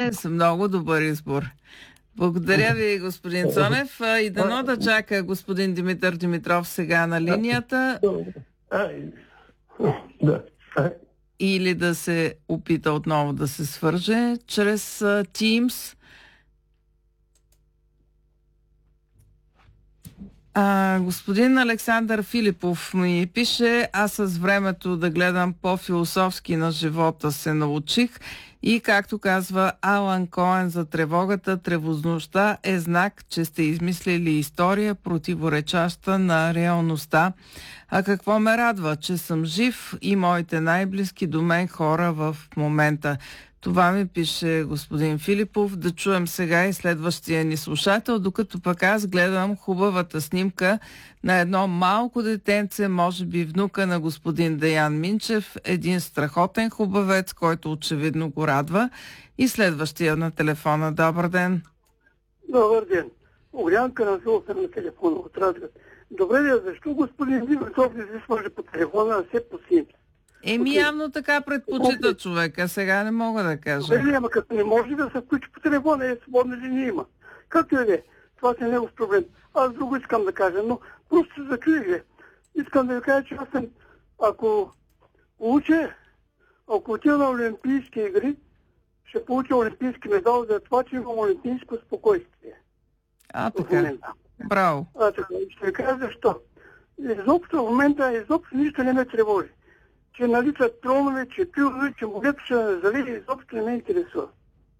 много добър избор. Благодаря ви, господин Цонев. И дано да чака господин Димитър Димитров сега на линията. Или да се опита отново да се свърже чрез Teams. Господин Александър Филипов ми пише: аз с времето да гледам по-философски на живота се научих и, както казва Алан Коен за тревогата, тревожността е знак, че сте измислили история, противоречаща на реалността. А какво ме радва, че съм жив и моите най-близки до мен хора в момента. Това ми пише господин Филипов. Да чуем сега и следващия ни слушател, докато пък аз гледам хубавата снимка на едно малко детенце, може би внука на господин Деян Минчев, един страхотен хубавец, който очевидно го радва. И следващия на телефона. Добър ден. Добър ден. Огрянка на Филосър на телефона от Разград. Добре, защо господин Димитров не се свържи по телефона, а се по Симс? Явно така предпочита човека, сега не мога да кажа. Добре, ама като не може да се включи по телефона, свободна линия има. Както и да е, това е негов проблем. Аз друго искам да кажа, но просто се зачудих. Искам да ви кажа, че аз съм, ако отида на Олимпийски игри, ще получа олимпийски медал за това, че имам олимпийско спокойствие. Така. Браво. Така. Ще ви кажа защо. Изобщо в момента нищо не ме тревожи. Че наличат тронове, че пилове, че морето ще завиде, изобщо не ме интересува.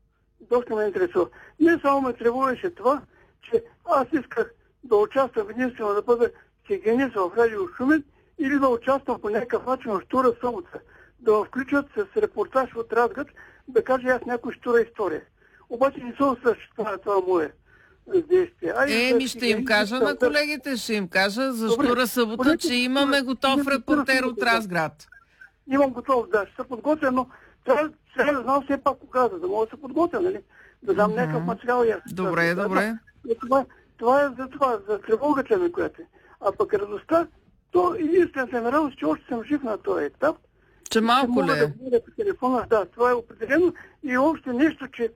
Не само ме тревожеше това, че аз исках да участвам единствено да бъда циганист в радио Шумен или да участвам по някакъв начин в Штура събота. Да ме включат с репортаж от Разград, да кажа аз някоя Штура история. Обаче не се осъществява това мое действие. Ще им кажа на колегите, ще им кажа за Штура събота, че имаме готов репортер от Разград. Имам готов, да, ще се подготвя, но трябва да знам все пак кога, за да мога да се подготвя, нали? Да дам някакъв материал. Добре. Това е за тревогата ми, която е. А пък радостта, то единствената ми радост, че още съм жив на този етап. Че малко ли е? Да по телефона, да, това е определено. И още нещо, че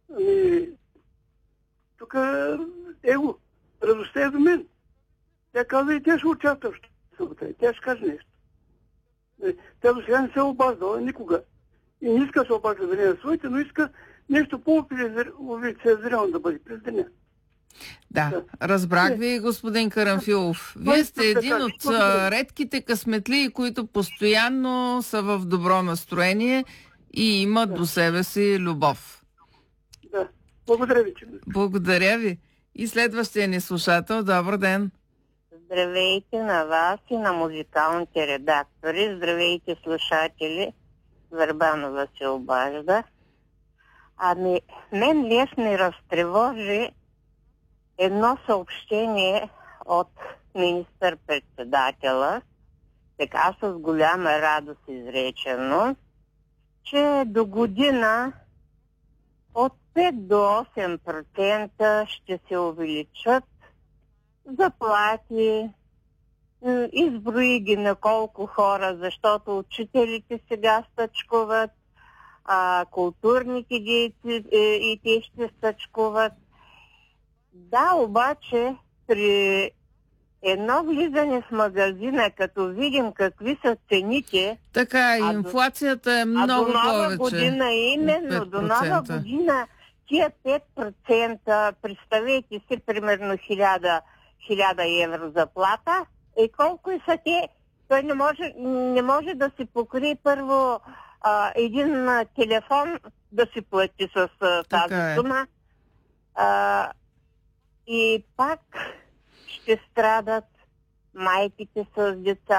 тук радостта е до мен. Тя казва и тя ще участва в събота. Тя ще каже нещо. Тя до сега не се обаждала никога. И не иска да се обажда да не на своите, но иска нещо по-лицезрено да бъде през деня. Да, разбрах ви, господин Карамфилов. Вие сте един от редките късметлии, които постоянно са в добро настроение и имат до себе си любов. Да, благодаря ви. Благодаря ви. И следващия ни слушател, добър ден. Здравейте на вас и на музикалните редактори. Здравейте, слушатели. Върбанова се обажда. Мен лес ми разтревожи едно съобщение от министър-председателя, така с голяма радост изречено, че до година от 5 до 8% ще се увеличат заплати, изброи ги на колко хора, защото учителите сега стъчкуват, културните дейци и те ще стъчкуват. Да, обаче при едно влизане в магазина, като видим какви са цените... Така, инфлацията е много повече. До нова година, именно до нова година, тия 5%, представете си примерно 1000 евро заплата, и колко са те? Той не може да си покрие първо един телефон да си плати с тази сума. И пак ще страдат майките с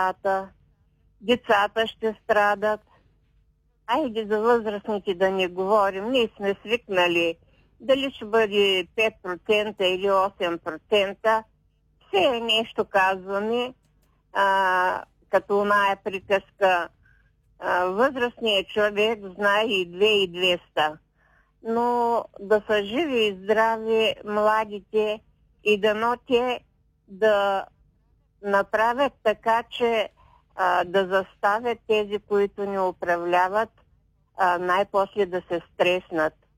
децата ще страдат. Айде за възрастните да не говорим. Ние сме свикнали дали ще бъде 5% или 8%. Все нещо казваме, като оная приказка. Възрастният човек знае и 2200. Но да са живи и здрави младите и дано те да направят така, че да заставят тези, които ни управляват, най-после да се стреснат.